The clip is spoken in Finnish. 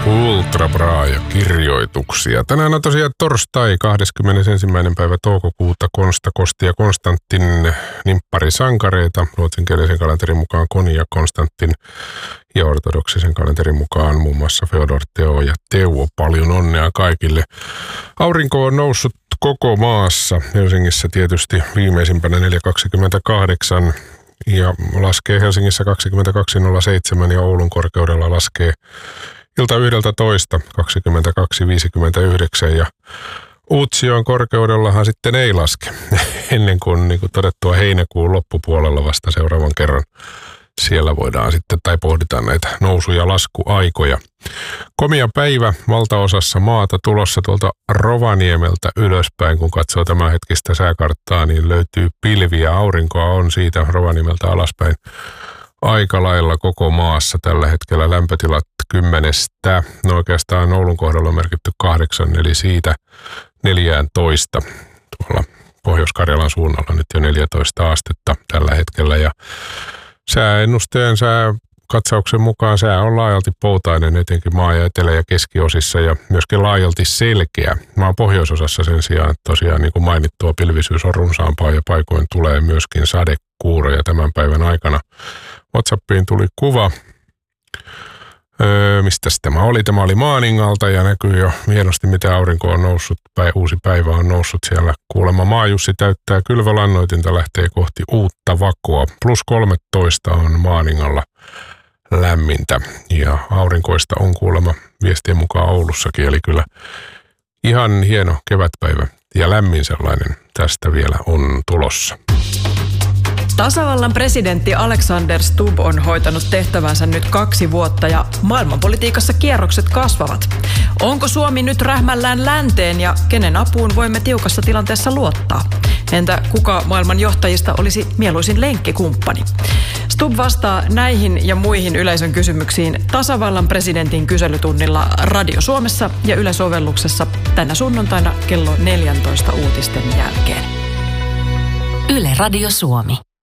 Ultra Bra ja kirjoituksia. Tänään on tosiaan torstai 21. päivä toukokuuta. Konsta, Kosti ja Konstantin nimpparisankareita. Ruotsinkielisen kalenterin mukaan Koni ja Konstantin ja ortodoksisen kalenterin mukaan muun muassa Feodor, Teo ja Teuvo. Paljon onnea kaikille. Aurinko on noussut koko maassa. Helsingissä tietysti viimeisimpänä 4.28 ja laskee Helsingissä 22.07 ja Oulun korkeudella laskee ilta 11, 22.59 ja Uutsioon korkeudellahan sitten ei laske ennen kuin, niin kuin todettua heinäkuun loppupuolella vasta seuraavan kerran. Siellä voidaan sitten tai pohditaan näitä nousu- ja laskuaikoja. Komia päivä valtaosassa maata tulossa tuolta Rovaniemeltä ylöspäin. Kun katsoo tämänhetkistä sääkarttaa, niin löytyy pilviä. Aurinkoa on siitä Rovaniemeltä alaspäin aika lailla koko maassa tällä hetkellä. Lämpötilat 10. No oikeastaan Oulun kohdalla on merkitty 8, eli siitä 14. Tuolla Pohjois-Karjalan suunnalla nyt jo 14 astetta tällä hetkellä. Ja sääennusteen katsauksen mukaan sää on laajalti poutainen etenkin maa- ja etelä- ja keskiosissa ja myöskin laajalti selkeä. Maan pohjoisosassa sen sijaan tosiaan niin kuin mainittua pilvisyys on runsaampaa ja paikoin tulee myöskin sadekuuroja tämän päivän aikana. WhatsAppiin tuli kuva. Mistä tämä oli? Tämä oli Maaningalta ja näkyy jo hienosti, miten aurinko on noussut. Uusi päivä on noussut siellä. Kuulemma Maajussi täyttää kylvölannoitinta, lähtee kohti uutta vakoa. +13 on Maaningalla lämmintä ja aurinkoista on kuulemma viestien mukaan Oulussakin. Eli kyllä ihan hieno kevätpäivä ja lämmin sellainen tästä vielä on tulossa. Tasavallan presidentti Alexander Stubb on hoitanut tehtävänsä nyt 2 vuotta ja maailmanpolitiikassa kierrokset kasvavat. Onko Suomi nyt rähmällään länteen ja kenen apuun voimme tiukassa tilanteessa luottaa? Entä kuka maailman johtajista olisi mieluisin lenkkikumppani? Stubb vastaa näihin ja muihin yleisön kysymyksiin tasavallan presidentin kyselytunnilla Radio Suomessa ja Yle-sovelluksessa tänä sunnuntaina kello 14 uutisten jälkeen. Yle Radio Suomi.